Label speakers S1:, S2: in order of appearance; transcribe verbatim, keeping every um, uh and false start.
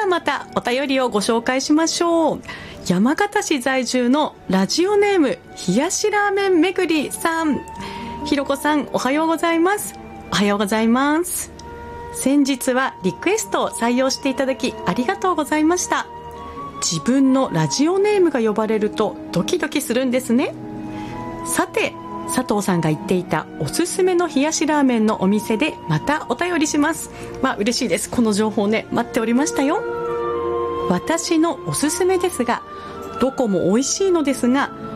S1: またお便りをご紹介しましょう。山形市在住のラジオネーム冷やしラーメンめぐりさん。ひろこさん、おはようございます。おはようございます。先日はリクエストを採用していただきありがとうございました。自分のラジオネームが呼ばれるとドキドキするんですね。さて、佐藤さんが言っていたおすすめの冷やしラーメンのお店でまたお便りします。まあ嬉しいです。この情報ね、待っておりましたよ。私のおすすめですが、どこも美味しいのですが、